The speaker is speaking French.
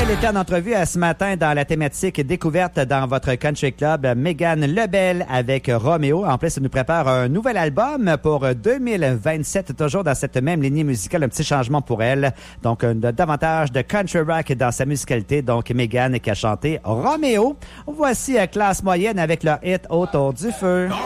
Elle était en entrevue ce matin dans la thématique découverte dans votre country club, Mégane Lebel avec Roméo. En plus, elle nous prépare un nouvel album pour 2027, toujours dans cette même lignée musicale, un petit changement pour elle. Donc, davantage de country rock dans sa musicalité. Donc, Mégane qui a chanté Roméo. Voici Classe Moyenne avec leur hit Autour du feu.